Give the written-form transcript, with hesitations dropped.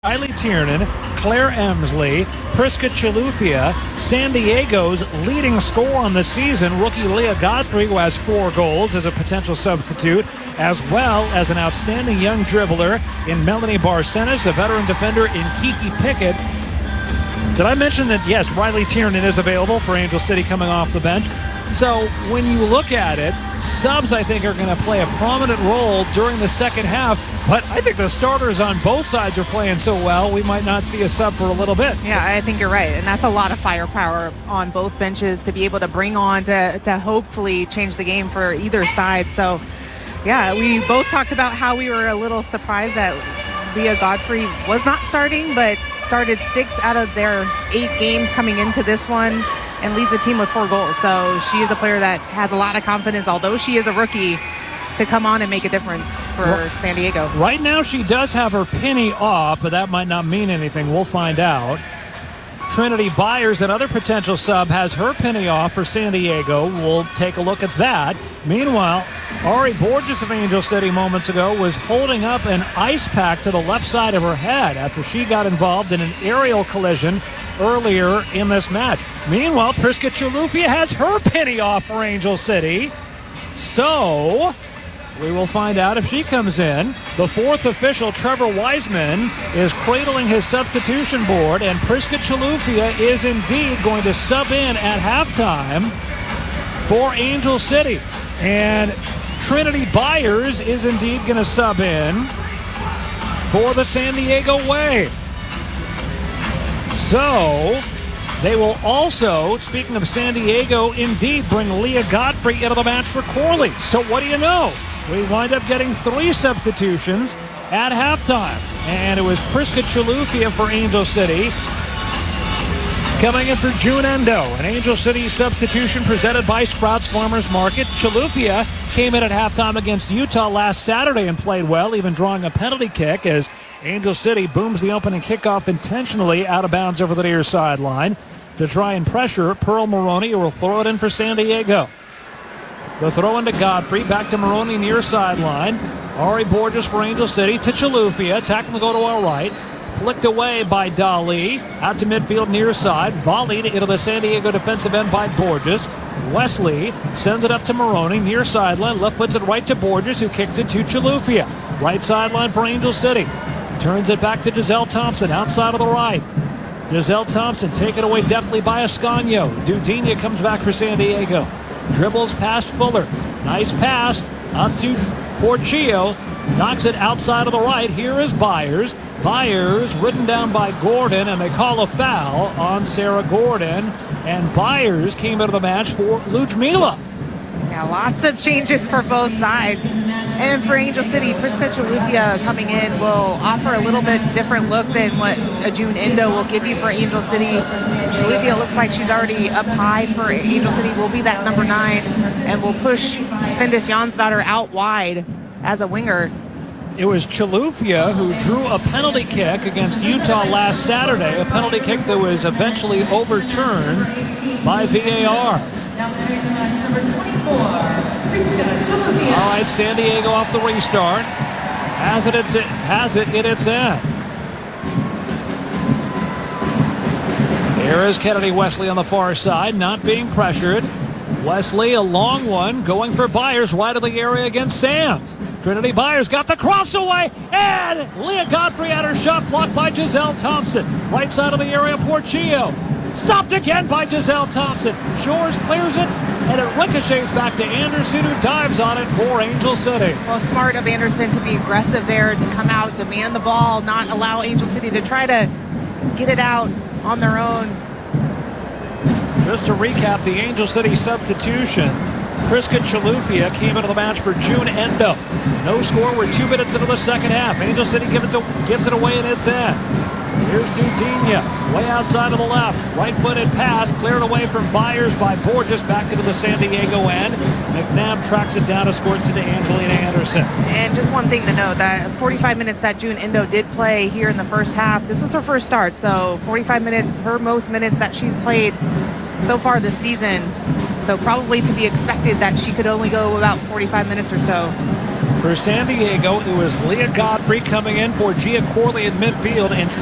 Riley Tiernan, Claire Emsley, Priska Chilufya, San Diego's leading scorer on the season, rookie Leah Godfrey, who has 4 goals as a potential substitute, as well as an outstanding young dribbler in Melanie Barcenas, a veteran defender in Kiki Pickett. Did I mention that, yes, Riley Tiernan is available for Angel City coming off the bench? So when you look at it, subs, I think, are going to play a prominent role during the second half. But I think the starters on both sides are playing so well, we might not see a sub for a little bit. Yeah, I think you're right. And that's a lot of firepower on both benches to be able to bring on to hopefully change the game for either side. So, yeah, we both talked about how we were a little surprised that Leah Godfrey was not starting, but started 6 out of their 8 games coming into this one and leads the team with 4 goals. So she is a player that has a lot of confidence, although she is a rookie, to come on and make a difference for San Diego. Right now she does have her penny off, but that might not mean anything. We'll find out. Trinity Byers, another potential sub, has her penny off for San Diego. We'll take a look at that. Meanwhile, Ari Borges of Angel City moments ago was holding up an ice pack to the left side of her head after she got involved in an aerial collision earlier in this match. Meanwhile, Priska Chilufya has her penny off for Angel City. So we will find out if she comes in. The 4th official, Trevor Wiseman, is cradling his substitution board, and Priska Chilufya is indeed going to sub in at halftime for Angel City. And Trinity Byers is indeed going to sub in for the San Diego Way. So they will also, speaking of San Diego, indeed bring Leah Godfrey into the match for Corley. So what do you know? We wind up getting 3 substitutions at halftime. And it was Priska Chilufya for Angel City. Coming in for June Endo, an Angel City substitution presented by Sprouts Farmers Market. Chilufya came in at halftime against Utah last Saturday and played well, even drawing a penalty kick as Angel City booms the opening kickoff intentionally out of bounds over the near sideline to try and pressure Pearl Maroney, who will throw it in for San Diego. The throw into Godfrey, back to Maroney near sideline. Ari Borges for Angel City to Chilufya, attacking to go to our right. Flicked away by Dali, out to midfield near side, volleyed into the San Diego defensive end by Borges. Wesley sends it up to Maroney, near sideline, left puts it right to Borges, who kicks it to Chilufya. Right sideline for Angel City. Turns it back to Giselle Thompson, outside of the right. Giselle Thompson taken away deftly by Ascanio. Dudinha comes back for San Diego. Dribbles past Fuller. Nice pass up to Porchio. Knocks it outside of the right. Here is Byers. Byers ridden down by Gordon, and they call a foul on Sarah Gordon. And Byers came into the match for Ludmila. Yeah, lots of changes for both sides. And for Angel City, Priska Chilufya coming in will offer a little bit different look than what a June Endo will give you for Angel City. Chilufya looks like she's already up high for Angel City, will be that number 9, and will push Svendis Jonsdottir out wide as a winger. It was Chilufya who drew a penalty kick against Utah last Saturday, a penalty kick that was eventually overturned by VAR. Now entering the match, number 24, Priska Chilufya. All right, San Diego off the restart. Has it in its end. Here is Kennedy Wesley on the far side, not being pressured. Wesley, a long one, going for Byers, right of the area against Sams. Trinity Byers got the cross away, and Leah Godfrey had her shot blocked by Giselle Thompson. Right side of the area, Porchio. Stopped again by Giselle Thompson. Shores clears it, and it ricochets back to Anderson, who dives on it for Angel City. Well, smart of Anderson to be aggressive there, to come out, demand the ball, not allow Angel City to try to get it out on their own. Just to recap the Angel City substitution, Priska Chilufya came into the match for June Endo. No score. We're 2 minutes into the second half. Angel City gives it away in its end. Here's Dudinha, way outside of the left. Right-footed pass, cleared away from Byers by Borges, back into the San Diego end. McNabb tracks it down to score it to Angelina Anderson. And just one thing to note, that 45 minutes that June Endo did play here in the first half, this was her first start, so 45 minutes, her most minutes that she's played so far this season. So probably to be expected that she could only go about 45 minutes or so. For San Diego, it was Leah Godfrey coming in for Gia Corley in midfield, and